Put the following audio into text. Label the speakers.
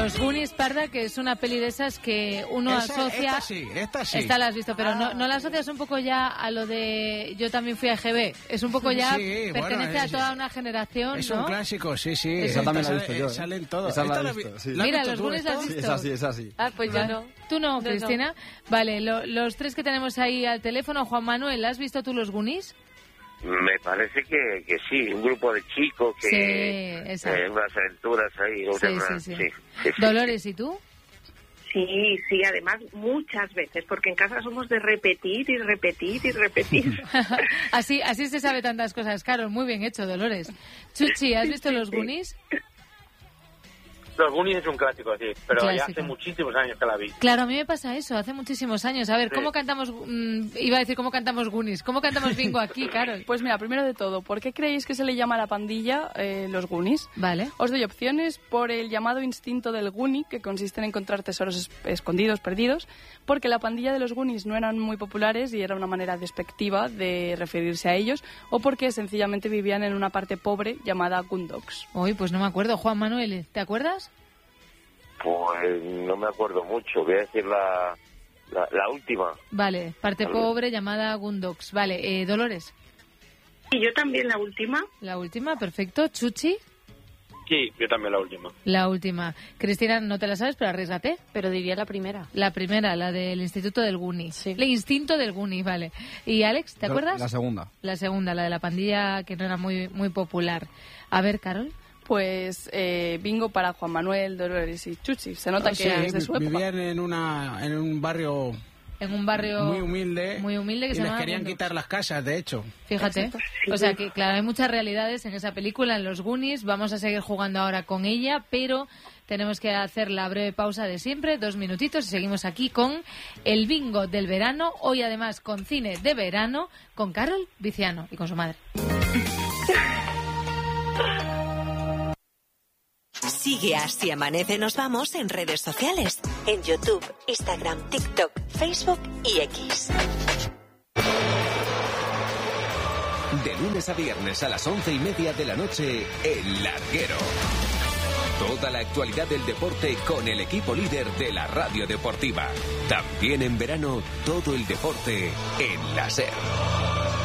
Speaker 1: Los Goonies, Parda, que es una peli de esas que uno asocia...
Speaker 2: Esta sí.
Speaker 1: Esta la has visto, pero no la asocias un poco ya a lo de Yo también fui a EGB. Es un poco ya, pertenece a toda una generación,
Speaker 2: es
Speaker 1: ¿no?
Speaker 2: un clásico, sí.
Speaker 3: Esa también la he visto yo.
Speaker 2: Salen todos.
Speaker 3: Esa la he visto, sí.
Speaker 1: Mira, los Goonies la has visto.
Speaker 3: Sí, es así.
Speaker 4: Ah, pues yo no.
Speaker 1: ¿Tú no, Cristina? Vale, los tres que tenemos ahí al teléfono. Juan Manuel, ¿has visto tú los Goonies?
Speaker 5: Me parece que sí, un grupo de chicos que...
Speaker 1: Sí, exacto.
Speaker 5: unas aventuras ahí. Sí.
Speaker 1: Dolores, ¿y tú?
Speaker 6: Sí, además muchas veces, porque en casa somos de repetir y repetir y repetir.
Speaker 1: así se sabe tantas cosas, Carol, muy bien hecho, Dolores. Chuchi, ¿has visto los Goonies?
Speaker 7: Los Goonies es un clásico, sí, pero
Speaker 1: Clásico.
Speaker 7: ya hace muchísimos años que la vi.
Speaker 1: Claro, a mí me pasa eso, hace muchísimos años. A ver,
Speaker 7: Sí.
Speaker 1: ¿cómo cantamos? Iba a decir cómo cantamos Goonies. ¿Cómo cantamos Bingo aquí, Carol?
Speaker 4: Pues mira, primero de todo, ¿por qué creéis que se le llama a la pandilla los Goonies?
Speaker 1: Vale.
Speaker 4: Os doy opciones: por el llamado instinto del Goonie, que consiste en encontrar tesoros escondidos, perdidos, porque la pandilla de los Goonies no eran muy populares y era una manera despectiva de referirse a ellos, o porque sencillamente vivían en una parte pobre llamada Goondocks.
Speaker 1: Uy, pues no me acuerdo. Juan Manuel, ¿te acuerdas?
Speaker 5: Pues no me acuerdo mucho, voy a decir la última.
Speaker 1: Vale, parte pobre llamada Goondocks. Vale, Dolores.
Speaker 6: Y yo también la última.
Speaker 1: La última, perfecto. Chuchi.
Speaker 7: Sí, yo también la última.
Speaker 1: La última. Cristina, no te la sabes, pero arriesgate.
Speaker 4: Pero diría la primera.
Speaker 1: La primera, la del Instituto del Goonie.
Speaker 4: Sí.
Speaker 1: El instinto del Goonie, vale. ¿Y Alex, te acuerdas?
Speaker 3: La segunda.
Speaker 1: La segunda, la de la pandilla que no era muy popular. A ver, Carol.
Speaker 4: Pues bingo para Juan Manuel, Dolores y Chuchi. Se nota que es de su época.
Speaker 2: Vivían en un barrio...
Speaker 1: En un barrio
Speaker 2: muy humilde
Speaker 1: que
Speaker 2: y
Speaker 1: se
Speaker 2: les
Speaker 1: llamaba
Speaker 2: querían
Speaker 1: Goondocks.
Speaker 2: quitar las casas, de hecho.
Speaker 1: Fíjate.
Speaker 6: Exacto.
Speaker 1: O sea que, claro, hay muchas realidades en esa película, en los Goonies. Vamos a seguir jugando ahora con ella, pero tenemos que hacer la breve pausa de siempre, 2 minutitos, y seguimos aquí con el bingo del verano. Hoy, además, con cine de verano, con Carol Viciano y con su madre.
Speaker 8: Sigue Así Amanece Nos Vamos en redes sociales. En YouTube, Instagram, TikTok, Facebook y X.
Speaker 9: De lunes a viernes a las 11:30 de la noche, El Larguero. Toda la actualidad del deporte con el equipo líder de la radio deportiva. También en verano, todo el deporte en la SER.